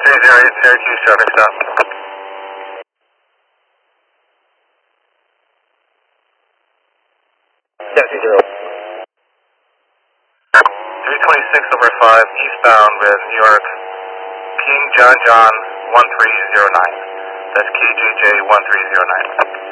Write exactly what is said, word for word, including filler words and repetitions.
three zero eight Syracuse, traffic stop. Taxi zero. three twenty-six over five, eastbound with New York, King John John one three zero nine. That's K J J one three zero nine.